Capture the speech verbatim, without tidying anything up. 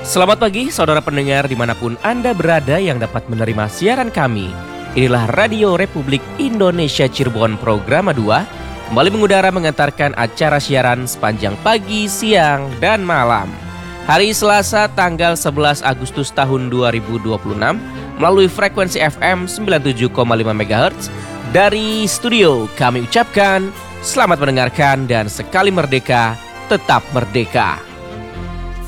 Selamat pagi saudara pendengar dimanapun Anda berada yang dapat menerima siaran kami. Inilah Radio Republik Indonesia Cirebon Programa dua kembali mengudara mengantarkan acara siaran sepanjang pagi, siang, dan malam. Hari Selasa tanggal sebelas Agustus tahun dua ribu dua puluh enam melalui frekuensi F M sembilan puluh tujuh koma lima megahertz. Dari studio kami ucapkan selamat mendengarkan dan sekali merdeka, tetap merdeka.